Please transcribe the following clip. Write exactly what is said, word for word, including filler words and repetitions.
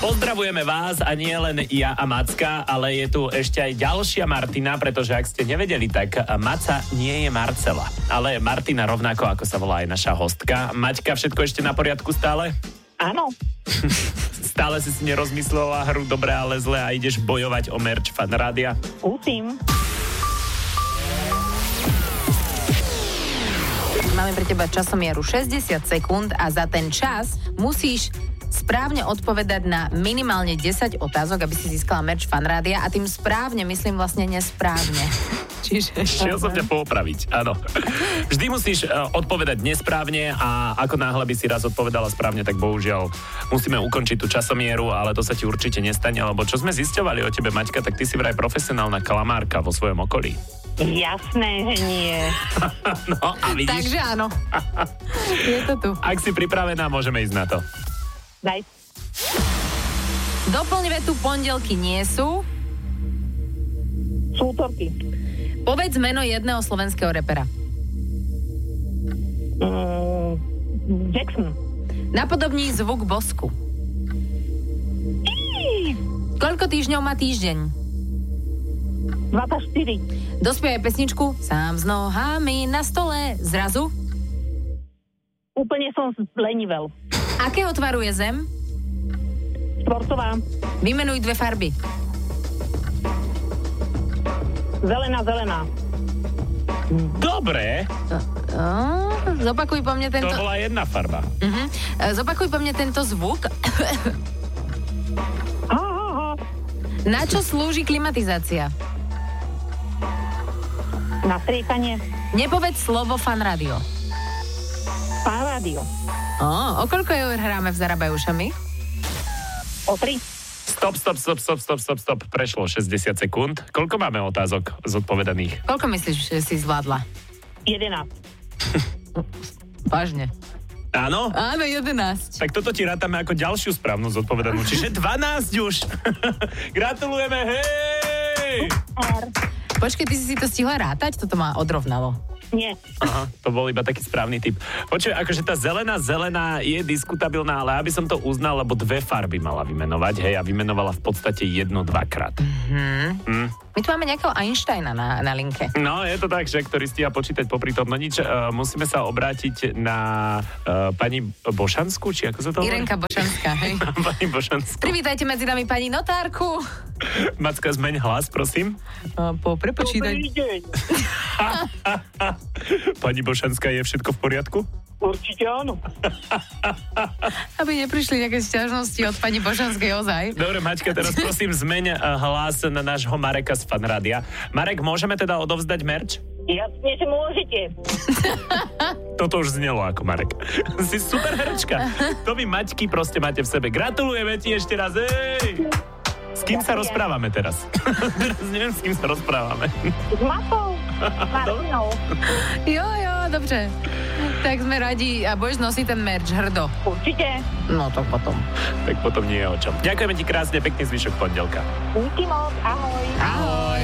Pozdravujeme vás a nie len ja a Macka, ale je tu ešte aj ďalšia Martina, pretože ak ste nevedeli, tak Maca nie je Marcela, ale Martina rovnako, ako sa volá aj naša hostka. Maťka, všetko ešte na poriadku stále? Áno. Stále si si nerozmyslela hru dobre, ale zle a ideš bojovať o merch Fan Rádia? Musím. Máme pre teba časomieru šesťdesiat sekúnd a za ten čas musíš správne odpovedať na minimálne desať otázok, aby si získala merch Fan Rádia, a tým správne myslím vlastne nesprávne. Čiže... Šiel som ťa poopraviť, áno. Vždy musíš uh, odpovedať nesprávne a ako náhle by si raz odpovedala správne, tak bohužiaľ musíme ukončiť tú časomieru, ale to sa ti určite nestane, lebo čo sme zisťovali o tebe, Maťka, tak ty si vraj profesionálna klamárka vo svojom okolí. Jasné, že nie. No a vidíš? Takže áno. Je to tu. Ak si pripravená, môžeme ísť na to. Daj. Doplň vetu, pondelky nie sú. Sú útorky. Povedz meno jedného slovenského repera. Mm, Jackson. Napodobní zvuk bosku. Koľko týždňov má týždeň? dvadsaťštyri. Dospievaj pesničku Sám s nohami na stole. Zrazu. Úplne som lenivel. Akého tvaru je zem? Štvorcová. Vymenuj dve farby. Zelená, zelená. Dobre, Oh, zopakuj po mne to tento... bola jedna farba. Uh-huh. Zopakuj po mne tento zvuk. Ha, ha, ha. Na čo slúži klimatizácia? Na striekanie. Nepovedz slovo Fan Rádio. Fan Rádio. Oh, o koľko eur hráme v Zarabajušami? O tri. Stop, stop, stop, stop, stop, stop, stop. Prešlo šesťdesiat sekúnd. Koľko máme otázok zodpovedaných? Koľko myslíš, že si zvládla? jedenásť. Vážne. Áno? Áno, jedenásť. Tak toto ti rátame ako ďalšiu správnu zodpovedanú. Čiže dvanásť už. Gratulujeme, hej! Počkej, ty si si to stihla rátať? Toto ma odrovnalo. Nie. Aha, to bol iba taký správny typ. Počuj, akože tá zelená, zelená je diskutabilná, ale aby som to uznal, lebo dve farby mala vymenovať, hej, a vymenovala v podstate jedno dvakrát. Mm-hmm. Hm? My tu máme nejakého Einsteina na, na linke. No, je to tak, že ktorý stíha počítať popri tom. No nič, uh, musíme sa obrátiť na uh, pani Bošanskú, či ako sa to hovorí? Irenka Bošanská, hej. Pani Bošanskú. Privítajte medzi nami pani notárku. Macka, zmeň hlas, prosím. Uh, po prepočítaní. Dobrý deň. Pani Bošanská, je všetko v poriadku? Určite áno. Aby neprišli nejaké sťažnosti od pani Bošanskej ozaj. Dobre, Maťka, teraz prosím zmeň uh, hlas na nášho Mareka z Fan Rádia. Marek, môžeme teda odovzdať merch? Jasne, že môžete. Toto už znelo ako Marek. Si super herečka. To vy, Maťky, proste máte v sebe. Gratulujeme ti ešte raz, ej! S kým sa rozprávame teraz? Teraz neviem, s kým sa rozprávame. S Macou. Martinou. Jo, jo, dobře. Tak sme radi a budeš nosiť ten merch hrdo. Určite. No to potom. Tak potom nie je o čom. Ďakujeme ti krásne, pekný zvyšok pondelka. Díky moc, ahoj. Ahoj.